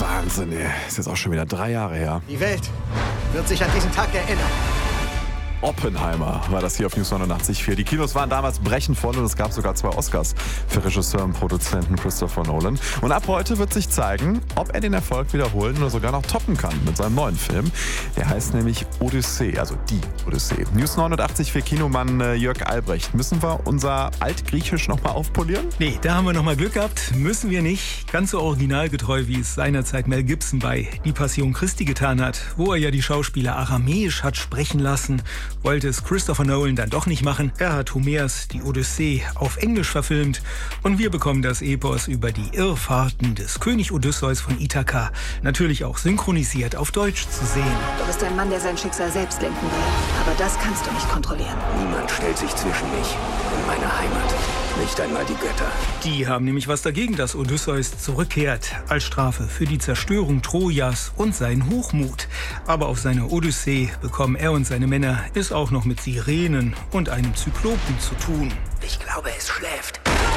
Wahnsinn, ey. Ist jetzt auch schon wieder 3 Jahre her. Die Welt wird sich an diesen Tag erinnern. Oppenheimer war das hier auf News 89.4. Die Kinos waren damals brechend voll und es gab sogar 2 Oscars für Regisseur und Produzenten Christopher Nolan. Und ab heute wird sich zeigen, ob er den Erfolg wiederholen oder sogar noch toppen kann mit seinem neuen Film. Der heißt nämlich Odyssee, also die Odyssee. News 89.4 Kinomann Jörg Albrecht. Müssen wir unser Altgriechisch nochmal aufpolieren? Nee, da haben wir nochmal Glück gehabt. Müssen wir nicht. Ganz so originalgetreu, wie es seinerzeit Mel Gibson bei Die Passion Christi getan hat, wo er ja die Schauspieler aramäisch hat sprechen lassen. Wollte es Christopher Nolan dann doch nicht machen. Er hat Homers Die Odyssee auf Englisch verfilmt und wir bekommen das Epos über die Irrfahrten des König Odysseus von Ithaka natürlich auch synchronisiert auf Deutsch zu sehen. Du bist ein Mann, der sein Schicksal selbst lenken will. Aber das kannst du nicht kontrollieren. Niemand stellt sich zwischen mich und meine Heimat. Nicht einmal die Götter. Die haben nämlich was dagegen, dass Odysseus zurückkehrt, als Strafe für die Zerstörung Trojas und seinen Hochmut. Aber auf seiner Odyssee bekommen er und seine Männer es auch noch mit Sirenen und einem Zyklopen zu tun. Ich glaube, es schläft.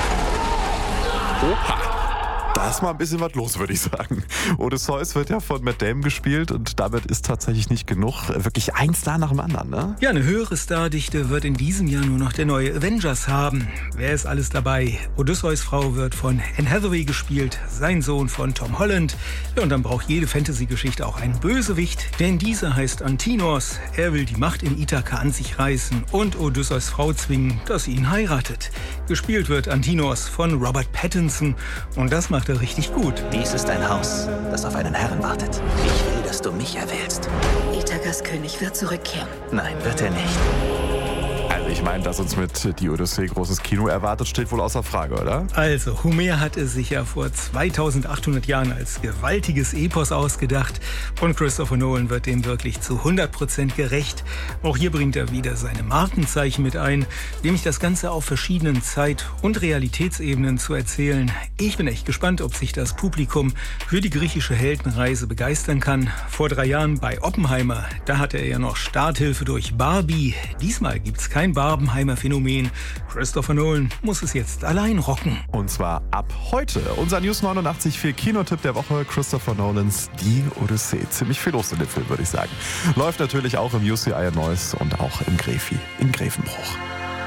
Oha! Da ist mal ein bisschen was los, würde ich sagen. Odysseus wird ja von Matt Damon gespielt und damit ist tatsächlich nicht genug. Wirklich ein Star nach dem anderen, ne? Ja, eine höhere Stardichte wird in diesem Jahr nur noch der neue Avengers haben. Wer ist alles dabei? Odysseus Frau wird von Anne Hathaway gespielt, sein Sohn von Tom Holland. Ja, und dann braucht jede Fantasy-Geschichte auch einen Bösewicht, denn dieser heißt Antinos. Er will die Macht in Ithaka an sich reißen und Odysseus Frau zwingen, dass sie ihn heiratet. Gespielt wird Antinos von Robert Pattinson und das macht er richtig gut. Dies ist ein Haus, das auf einen Herrn wartet. Ich will, dass du mich erwählst. Ithakas König wird zurückkehren. Nein, wird er nicht. Also ich meine, dass uns mit Die Odyssee großes Kino erwartet, steht wohl außer Frage, oder? Also, Homer hat es sich ja vor 2800 Jahren als gewaltiges Epos ausgedacht und Christopher Nolan wird dem wirklich zu 100% gerecht. Auch hier bringt er wieder seine Markenzeichen mit ein, nämlich das Ganze auf verschiedenen Zeit- und Realitätsebenen zu erzählen. Ich bin echt gespannt, ob sich das Publikum für die griechische Heldenreise begeistern kann. Vor 3 Jahren bei Oppenheimer, da hatte er ja noch Starthilfe durch Barbie. Diesmal gibt's kein Barbenheimer-Phänomen. Christopher Nolan muss es jetzt allein rocken. Und zwar ab heute. Unser News 89.4 Kinotipp der Woche, Christopher Nolans Die Odyssee. Ziemlich viel los in dem Film, würde ich sagen. Läuft natürlich auch im UCI Neuss und auch im Grefi in Grevenbruch.